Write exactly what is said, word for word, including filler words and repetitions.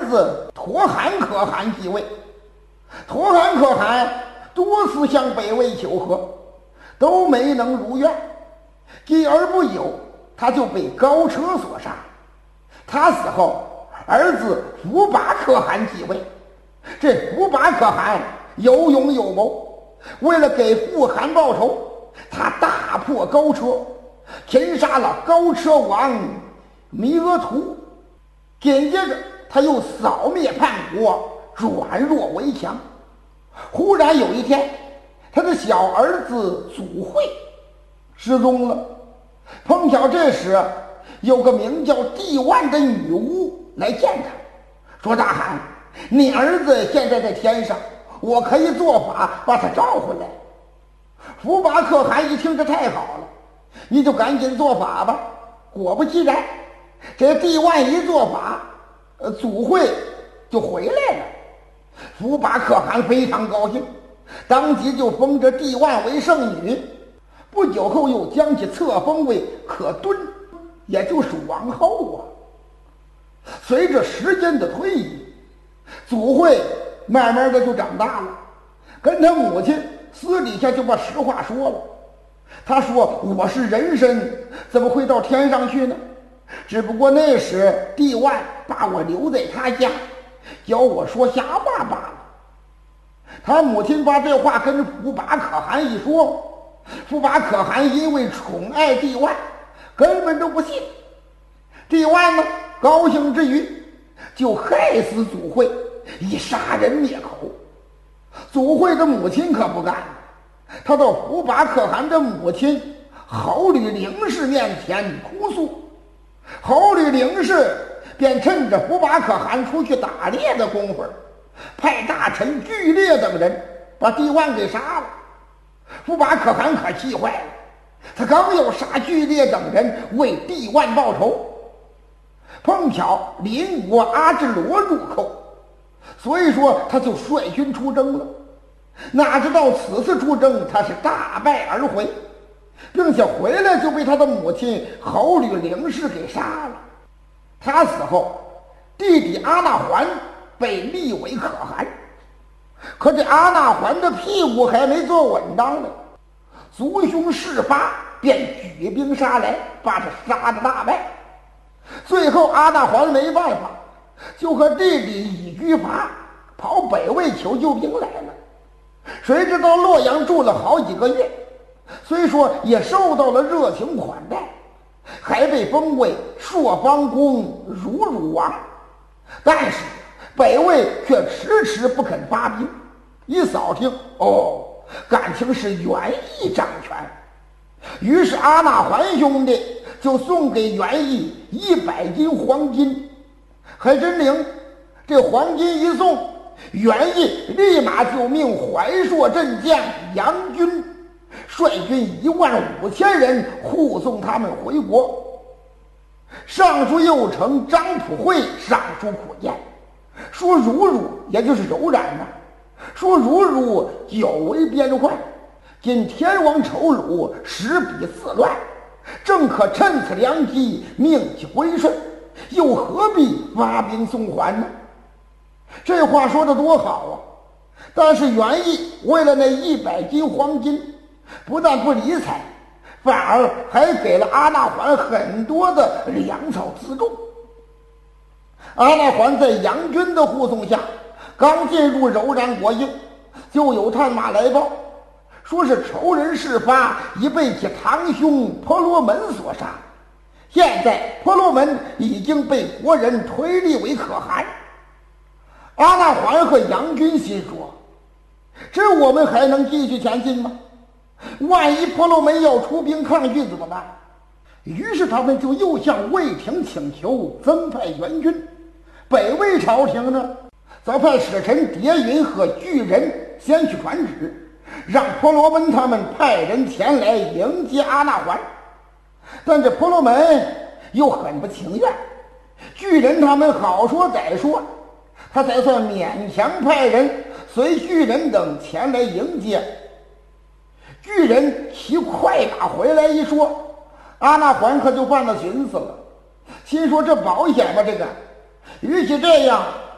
子托罕可汗继位。托罕可汗多次向北魏求和，都没能如愿。继而不久，他就被高车所杀。他死后，儿子福拔可汗继位。这福拔可汗有勇有谋，为了给父汗报仇，他大破高车，擒杀了高车王弥额图。紧接着他又扫灭叛国，转弱为强。忽然有一天，他的小儿子祖惠失踪了。碰巧这时有个名叫帝万的女巫来见他，说大汗，你儿子现在在天上，我可以做法把他召回来。福拔可汗一听，这太好了，你就赶紧做法吧。果不其然，这帝万一做法，呃，祖惠就回来了。福拔可汗非常高兴，当即就封这帝万为圣女。不久后又将其册封为可敦，也就是王后啊。随着时间的推移，祖惠慢慢的就长大了，跟他母亲私底下就把实话说了。他说，我是人身，怎么会到天上去呢？只不过那时帝万把我留在他家，教我说瞎话罢了。他母亲把这话跟福拔可汗一说，福拔可汗因为宠爱帝万，根本都不信。帝万呢，高兴之余就害死祖惠，以杀人灭口。祖惠的母亲可不干了，他到福拔可汗的母亲侯吕陵氏面前哭诉。侯吕陵氏便趁着福拔可汗出去打猎的功夫，派大臣巨烈等人把帝万给杀了。福拔可汗可气坏了，他刚要杀巨烈等人为帝万报仇，碰巧邻国阿智罗入寇，所以说他就率军出征了。哪知道此次出征他是大败而回，并且回来就被他的母亲侯吕陵氏给杀了。他死后，弟弟阿那桓被立为可汗。可这阿那桓的屁股还没坐稳当呢，族兄事发，便举兵杀来，把他杀得大败。最后阿那桓没办法，就和弟弟乙居伐跑北魏求救兵来了。谁知道洛阳住了好几个月，虽说也受到了热情款待，还被封为朔方公如汝王，但是北魏却迟迟不肯发兵。一扫听，哦，感情是袁义掌权。于是阿那桓兄弟就送给袁义一百斤黄金，还真灵。这黄金一送，袁义立马就命怀朔镇将杨军率军一万五千人护送他们回国。尚书右丞张普惠上书苦谏，说如汝也就是柔然呐、啊，说如汝久为边患，今天王仇虏，时比四乱，正可趁此良机命其归顺，又何必发兵送还呢？这话说得多好啊！但是袁义为了那一百斤黄金，不但不理睬，反而还给了阿那桓很多的粮草辎重。阿那桓在杨军的护送下，刚进入柔然国境，就有探马来报，说是仇人事发，已被其堂兄婆罗门所杀。现在婆罗门已经被国人推立为可汗。阿那桓和杨军心说，这我们还能继续前进吗？万一婆罗门要出兵抗拒怎么办？于是他们就又向魏廷请求增派援军。北魏朝廷呢，则派使臣蝶云和巨人先去传旨，让婆罗门他们派人前来迎接阿那桓。但这婆罗门又很不情愿，巨人他们好说歹说，他才算勉强派人随巨人等前来迎接。巨人骑快马回来一说，阿那桓可就犯了寻思了，心说这保险吧，这个与其这样，